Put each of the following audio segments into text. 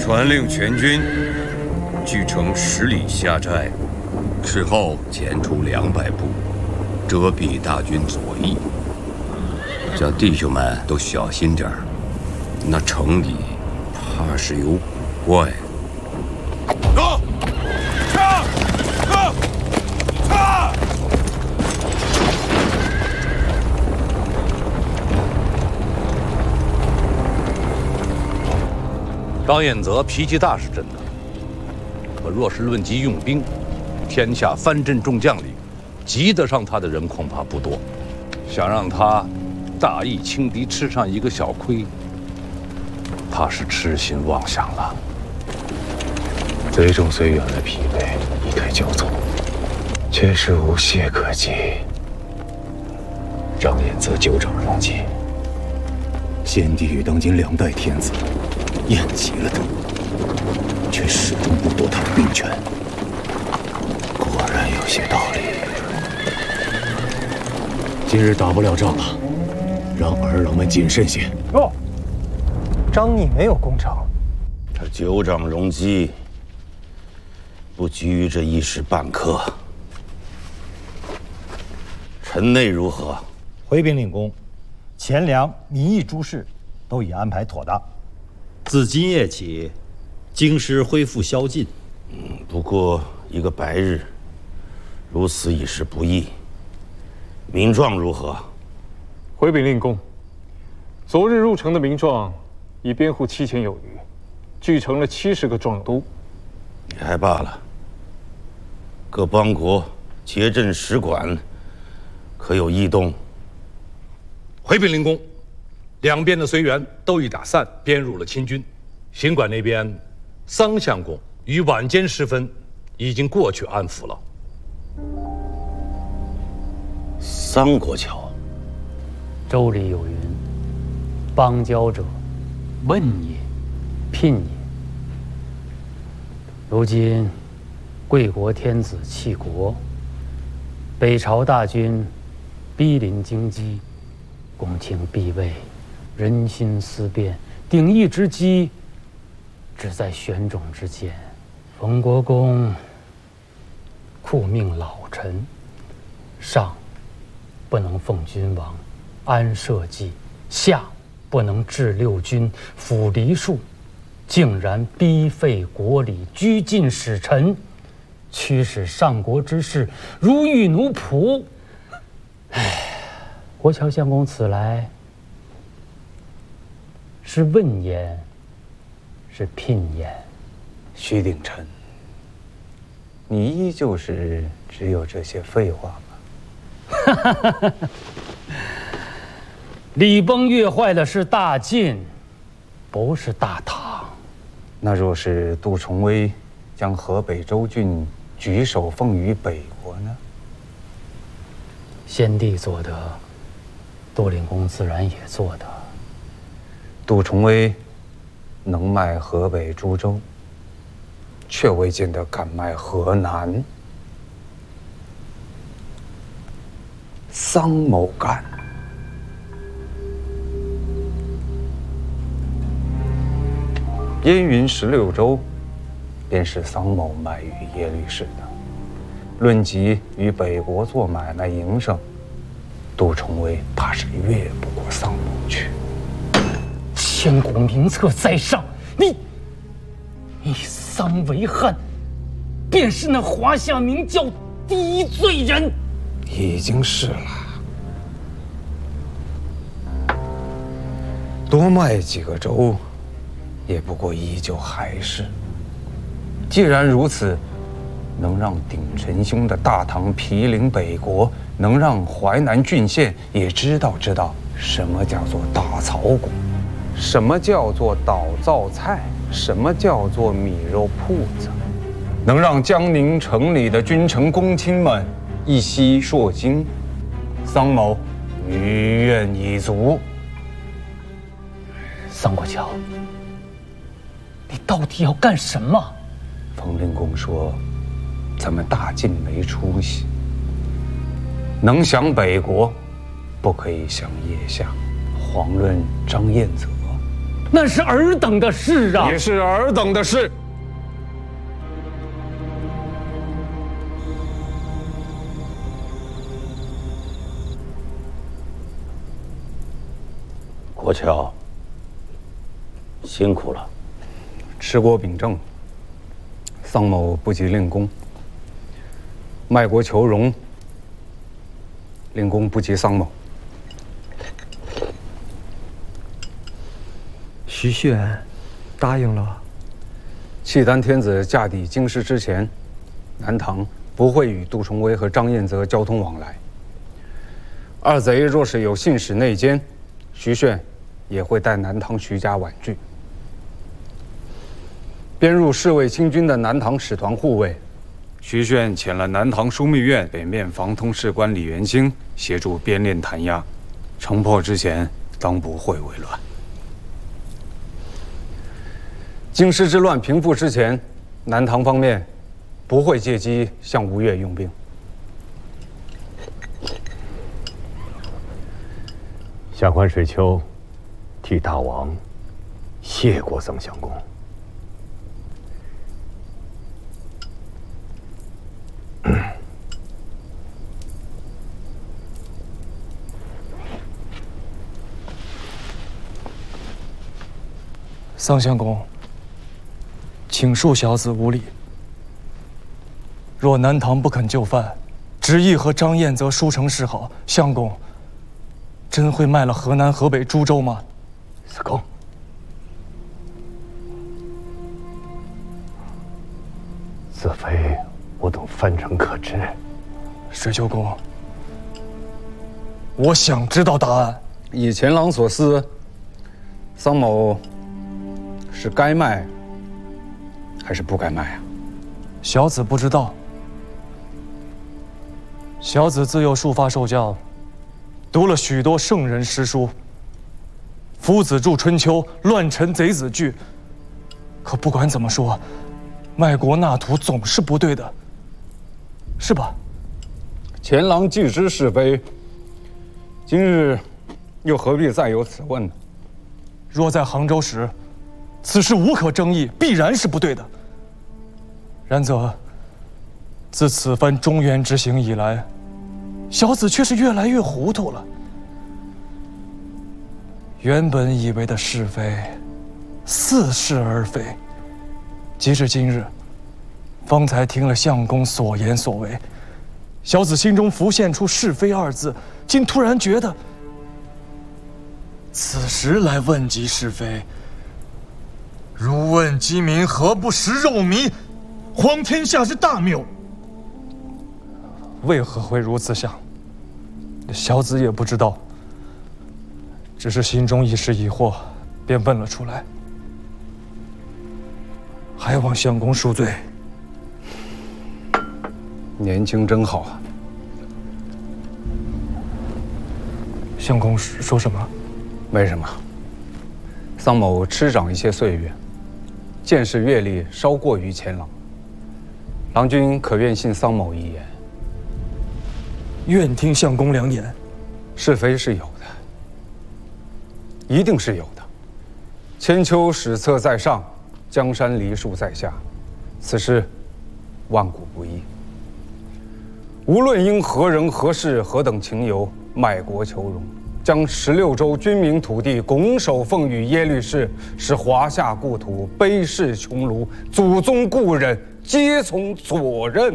传令全军，据城10里下寨，事后前出200步，遮蔽大军左翼。叫弟兄们都小心点儿，那城里怕是有古怪。 走，杀！杀！ 张彦泽脾气大是真的，可若是论及用兵，天下藩镇众将里，及得上他的人恐怕不多。想让他大义轻敌，吃上一个小亏，怕是痴心妄想了。 贼众虽远了疲惫，一退就走，却是无懈可击。张彦泽纠正容基，先帝与当今2代天子厌极了他，却始终不夺他的兵权，果然有些道理。今日打不了仗了，让儿郎们谨慎些。 哦，张逆没有攻城， 他纠正容基，不急于这一时半刻。臣内如何？ 回禀领公，钱粮、民役诸事都已安排妥当。 自今夜起，京师恢复宵禁。 不过1个白日，如此已是不易。民状如何？ 回禀令公，昨日入城的民状已编户7000有余，聚成了70个壮都。 也还罢了。各邦国节镇使馆可有异动？ 回禀灵公，两边的随员都已打散，编入了亲军。行馆那边，桑相公于晚间时分已经过去安抚了。 桑国桥， 周礼有云：“邦交者，问也，聘也。”如今，贵国天子弃国，北朝大军逼临京畿，宫廷必位，人心思变，鼎益之机只在选种之间。冯国公酷命老臣，上不能奉君王安社稷，下不能治六军抚黎庶，竟然逼废国礼，拘禁使臣，驱使上国之士如遇奴仆。国乔相公此来是问言，是聘言？ 徐鼎臣，你依旧是只有这些废话吗？ 礼崩乐坏的是大晋，不是大唐。 那若是杜重威将河北州郡举手奉于北国呢？ 先帝做得，杜令公自然也做得。 杜重威能卖河北诸州，却未见得敢卖河南。桑某干。燕云16州，便是桑某卖与耶律氏的。论及与北国做买卖营生，杜重威怕是越不过桑某去。 千古名册在上，你桑为汉，便是那华夏明教第一罪人。 已经是了，多卖几个州，也不过依旧还是。既然如此，能让鼎臣兄的大唐毗邻北国，能让淮南郡县也知道什么叫做大草谷，什么叫做倒灶菜，什么叫做米肉铺子，能让江宁城里的君臣公卿们一息硕精，桑某余愿已足。 桑国乔，你到底要干什么？ 冯令公说，咱们大晋没出息，能降北国，不可以降腋下。遑论张彦泽， 那是尔等的事啊！ 也是尔等的事。 国乔，辛苦了。 持国秉政，桑某不及令公；卖国求荣，令公不及桑某。 徐铉答应了。 契丹天子驾抵京师之前，南唐不会与杜重威和张彦泽交通往来。二贼若是有信使内奸，徐铉也会带南唐徐家婉拒。编入侍卫清军的南唐使团护卫，徐铉遣了南唐枢密院北面防通事官李元兴协助编练弹压，城破之前当不会为乱。京师之乱平复之前，南唐方面不会借机向吴越用兵。 下官水丘替大王谢过桑相公。 桑相公，请恕小子无礼。若南唐不肯就范，执意和张彦泽书城示好，相公真会卖了河南、河北诸州吗？ 司空，自非我等藩臣可知。 水丘公，我想知道答案。 以前郎所思，桑某是该卖还是不该卖啊？ 小子不知道。小子自幼束发受教，读了许多圣人诗书。夫子著《春秋》，乱臣贼子惧。可不管怎么说，卖国纳土总是不对的，是吧？ 前郎既知是非，今日又何必再有此问呢？ 若在杭州时，此事无可争议，必然是不对的。然则，自此番中原之行以来，小子却是越来越糊涂了。原本以为的是非，似是而非。及至今日，方才听了相公所言所为，小子心中浮现出是非二字，竟突然觉得，此时来问及是非，如问鸡鸣何不食肉糜，荒天下之大谬。为何会如此想？小子也不知道，只是心中一时疑惑，便问了出来。还望相公恕罪。 年轻真好啊！ 相公说什么？ 没什么。桑某吃长一些岁月，见识阅历稍过于前郎。郎君可愿信桑某一言？ 愿听相公良言。 是非是有的，一定是有的。千秋史册在上，江山梨树在下，此事万古不易。无论因何人何事何等情由，卖国求荣，将16州军民土地拱手奉与耶律氏，使华夏故土卑视穷庐，祖宗故人皆从左任。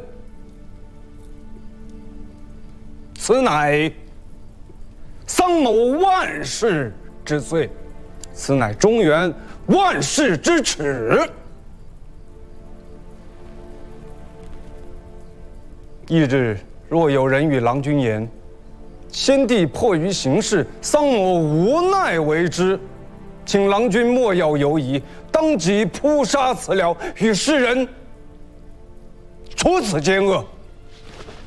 此乃桑某万世之罪，此乃中原万世之耻。翌日，若有人与郎君言，先帝迫于形势，桑某无奈为之，请郎君莫要犹疑，当即扑杀此僚，与世人除此奸恶。